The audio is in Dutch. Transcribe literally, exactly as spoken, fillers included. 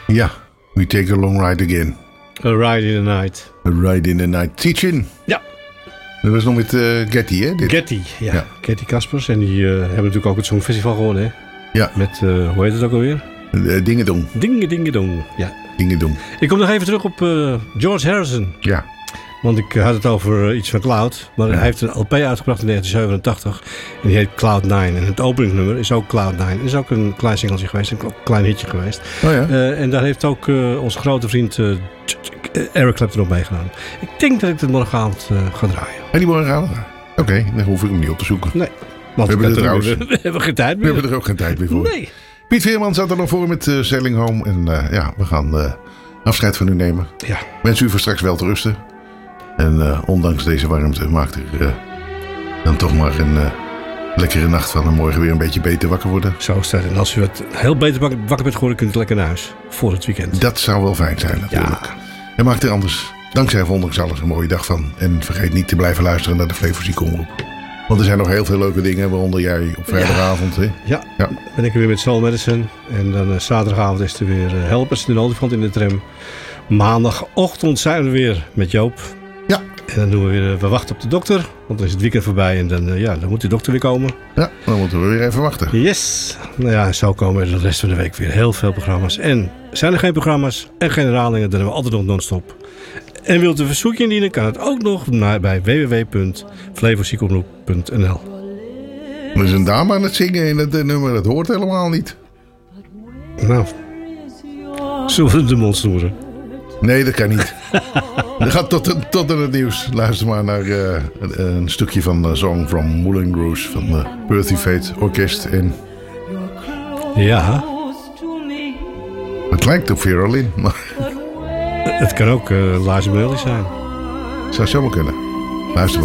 Ja, we take a long ride again. A ride in the night. A ride in the night. Teaching. Ja. Dat was nog met uh, Getty, hè? Dit? Getty, ja. ja. Getty Kaspers. En die uh, hebben natuurlijk ook het Songfestival gewonnen, hè? Ja. Met, uh, hoe heet het ook alweer? Uh, Dingedong. Dinge, dingedong, ja. Dingedong. Ik kom nog even terug op uh, George Harrison. Ja. Want ik had het over uh, iets van Cloud. Maar ja. Hij heeft een L P uitgebracht in negentien zevenentachtig. En die heet Cloud nine. En het openingsnummer is ook Cloud nine. Is ook een klein singeltje geweest. Een klein hitje geweest. Oh ja. Uh, en daar heeft ook uh, onze grote vriend uh, Eric Clapton op meegedaan. Ik denk dat ik het morgenavond uh, ga draaien. En die morgenavond? Oké, okay, dan hoef ik hem niet op te zoeken. Nee. Want we hebben, er trouwens, we, we hebben geen tijd meer. We hebben er ook geen tijd meer voor. Nee. Piet Veerman zat er nog voor met uh, Sailing Home. En uh, ja, we gaan uh, afscheid van u nemen. Ja. Wens u voor straks wel te rusten. En uh, ondanks deze warmte maakt er uh, dan toch maar een uh, lekkere nacht van. En morgen weer een beetje beter wakker worden. Zo is het. En als u wat heel beter wakker bent geworden, kunt u lekker naar huis. Voor het weekend. Dat zou wel fijn zijn natuurlijk. Ja. En maakt er anders, dankzij ondanks alles, een mooie dag van. En vergeet niet te blijven luisteren naar de Flevoziek Omroep. Want er zijn nog heel veel leuke dingen, waaronder jij op vrijdagavond. Ja, hè? ja. ja. Ben ik er weer met Soul Medicine. En dan uh, zaterdagavond is er weer uh, Helpers, de olifant in de tram. Maandagochtend zijn we weer met Joop. Ja. En dan doen we weer, uh, we wachten op de dokter. Want dan is het weekend voorbij en dan, uh, ja, dan moet de dokter weer komen. Ja, dan moeten we weer even wachten. Yes. Nou ja, zo komen er de rest van de week weer heel veel programma's. En zijn er geen programma's en geen herhalingen, dan hebben we altijd nog non-stop. En wilt u een verzoekje indienen, kan het ook nog naar, bij w w w punt flevoziekomroep punt n l. Er is een dame aan het zingen in het uh, nummer, dat hoort helemaal niet. Nou, zullen we de mond snoeren? Nee, dat kan niet. Dat gaat tot, tot in het nieuws. Luister maar naar uh, een, een stukje van uh, Song from Moulin Rouge van uh, Percy Fate Orkest. En ja. Het lijkt op Vera Lynn, maar het kan ook uh, Lars Bailey zijn. Zou zomaar kunnen. Luister maar.